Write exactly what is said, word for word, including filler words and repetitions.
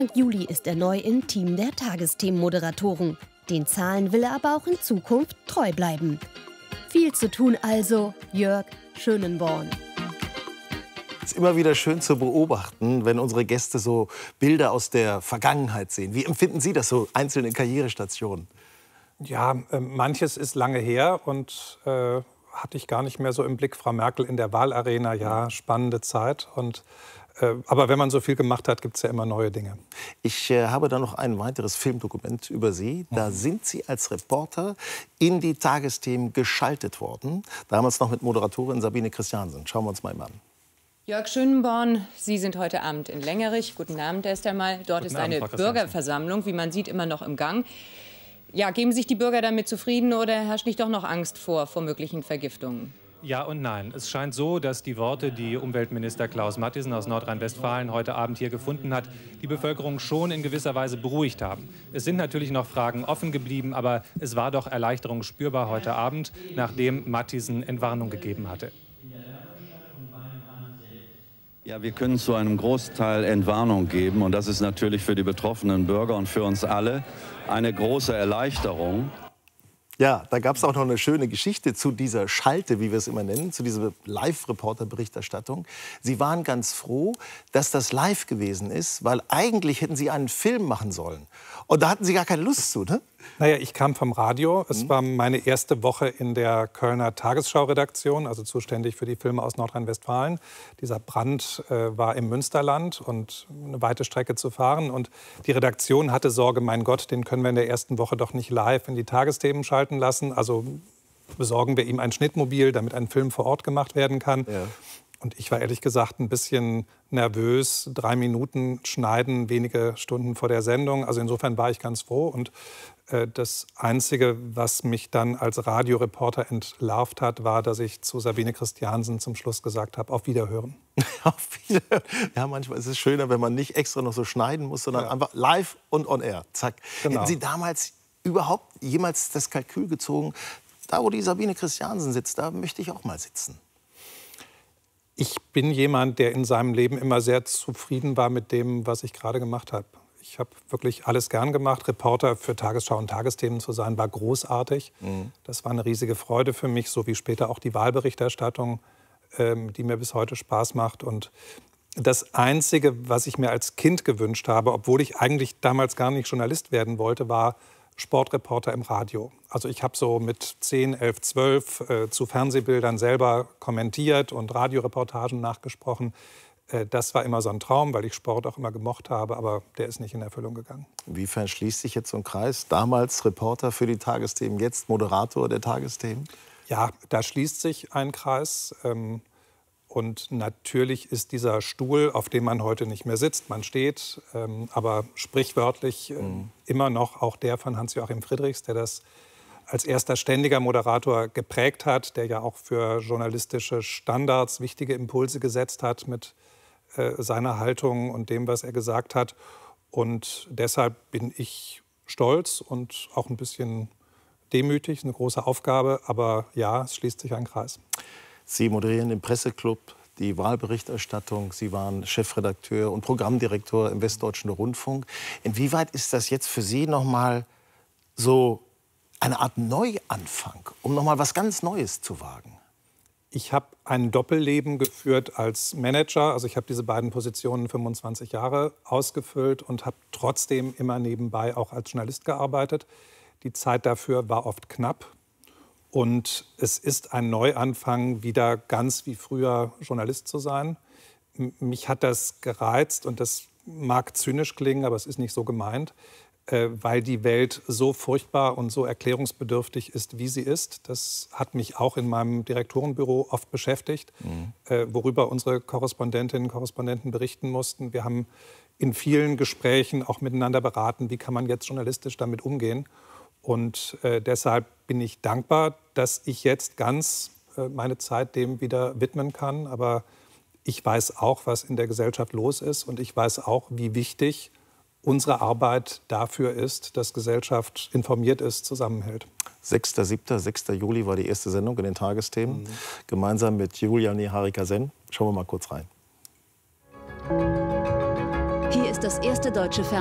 Juli ist er neu im Team der Tagesthemenmoderatoren. Den Zahlen will er aber auch in Zukunft treu bleiben. Viel zu tun also, Jörg Schönenborn. Es ist immer wieder schön zu beobachten, wenn unsere Gäste so Bilder aus der Vergangenheit sehen. Wie empfinden Sie das, so einzelne Karrierestationen? Ja, äh, manches ist lange her und äh, hatte ich gar nicht mehr so im Blick. Frau Merkel in der Wahlarena, ja, spannende Zeit. Und, äh, aber wenn man so viel gemacht hat, gibt es ja immer neue Dinge. Ich äh, habe da noch ein weiteres Filmdokument über Sie. Da mhm. sind Sie als Reporter in die Tagesthemen geschaltet worden. Damals noch mit Moderatorin Sabine Christiansen. Schauen wir uns mal an. Jörg Schönenborn, Sie sind heute Abend in Längerich. Guten Abend erst einmal. Dort Guten ist eine Abend, Bürgerversammlung, wie man sieht, immer noch im Gang. Ja, geben sich die Bürger damit zufrieden oder herrscht nicht doch noch Angst vor, vor möglichen Vergiftungen? Ja und nein. Es scheint so, dass die Worte, die Umweltminister Klaus Matthiesen aus Nordrhein-Westfalen heute Abend hier gefunden hat, die Bevölkerung schon in gewisser Weise beruhigt haben. Es sind natürlich noch Fragen offen geblieben, aber es war doch Erleichterung spürbar heute Abend, nachdem Matthiesen Entwarnung gegeben hatte. Ja, wir können zu einem Großteil Entwarnung geben und das ist natürlich für die betroffenen Bürger und für uns alle eine große Erleichterung. Ja, da gab es auch noch eine schöne Geschichte zu dieser Schalte, wie wir es immer nennen, zu dieser Live-Reporter-Berichterstattung. Sie waren ganz froh, dass das live gewesen ist, weil eigentlich hätten Sie einen Film machen sollen. Und da hatten Sie gar keine Lust zu, ne? Naja, ich kam vom Radio. Es mhm. war meine erste Woche in der Kölner Tagesschau-Redaktion, also zuständig für die Filme aus Nordrhein-Westfalen. Dieser Brand äh, war im Münsterland und eine weite Strecke zu fahren. Und die Redaktion hatte Sorge, mein Gott, den können wir in der ersten Woche doch nicht live in die Tagesthemen schalten lassen. Also besorgen wir ihm ein Schnittmobil, damit ein Film vor Ort gemacht werden kann. Ja. Und ich war ehrlich gesagt ein bisschen nervös. Drei Minuten schneiden, wenige Stunden vor der Sendung. Also insofern war ich ganz froh. Und äh, das Einzige, was mich dann als Radioreporter entlarvt hat, war, dass ich zu Sabine Christiansen zum Schluss gesagt habe, auf Wiederhören. Auf Wiederhören. Ja, manchmal ist es schöner, wenn man nicht extra noch so schneiden muss, sondern ja. einfach live und on air. Zack. Genau. Hätten Sie damals überhaupt jemals das Kalkül gezogen, da wo die Sabine Christiansen sitzt, da möchte ich auch mal sitzen? Ich bin jemand, der in seinem Leben immer sehr zufrieden war mit dem, was ich gerade gemacht habe. Ich habe wirklich alles gern gemacht. Reporter für Tagesschau und Tagesthemen zu sein, war großartig. Mhm. Das war eine riesige Freude für mich, so wie später auch die Wahlberichterstattung, ähm, die mir bis heute Spaß macht. Und das Einzige, was ich mir als Kind gewünscht habe, obwohl ich eigentlich damals gar nicht Journalist werden wollte, war Sportreporter im Radio. Also ich habe so mit zehn, elf, zwölf äh, zu Fernsehbildern selber kommentiert und Radioreportagen nachgesprochen. Äh, das war immer so ein Traum, weil ich Sport auch immer gemocht habe, aber der ist nicht in Erfüllung gegangen. Inwiefern schließt sich jetzt so ein Kreis? Damals Reporter für die Tagesthemen, jetzt Moderator der Tagesthemen? Ja, da schließt sich ein Kreis. Ähm, Und natürlich ist dieser Stuhl, auf dem man heute nicht mehr sitzt, man steht, ähm, aber sprichwörtlich äh, mhm. immer noch auch der von Hans-Joachim Friedrichs, der das als erster ständiger Moderator geprägt hat, der ja auch für journalistische Standards wichtige Impulse gesetzt hat mit äh, seiner Haltung und dem, was er gesagt hat. Und deshalb bin ich stolz und auch ein bisschen demütig, eine große Aufgabe, aber ja, es schließt sich ein Kreis. Sie moderieren im Presseclub die Wahlberichterstattung. Sie waren Chefredakteur und Programmdirektor im Westdeutschen Rundfunk. Inwieweit ist das jetzt für Sie noch mal so eine Art Neuanfang, um noch mal was ganz Neues zu wagen? Ich habe ein Doppelleben geführt als Manager. Also ich habe diese beiden Positionen fünfundzwanzig Jahre ausgefüllt und habe trotzdem immer nebenbei auch als Journalist gearbeitet. Die Zeit dafür war oft knapp. Und es ist ein Neuanfang, wieder ganz wie früher Journalist zu sein. Mich hat das gereizt und das mag zynisch klingen, aber es ist nicht so gemeint, weil die Welt so furchtbar und so erklärungsbedürftig ist, wie sie ist. Das hat mich auch in meinem Direktorenbüro oft beschäftigt, mhm. worüber unsere Korrespondentinnen und Korrespondenten berichten mussten. Wir haben in vielen Gesprächen auch miteinander beraten, wie kann man jetzt journalistisch damit umgehen. Und äh, deshalb bin ich dankbar, dass ich jetzt ganz äh, meine Zeit dem wieder widmen kann. Aber ich weiß auch, was in der Gesellschaft los ist. Und ich weiß auch, wie wichtig unsere Arbeit dafür ist, dass Gesellschaft informiert ist, zusammenhält. sechster siebter, sechster Juli war die erste Sendung in den Tagesthemen. Mhm. Gemeinsam mit Julia Niharika Sen. Schauen wir mal kurz rein. Hier ist das erste deutsche Fernsehen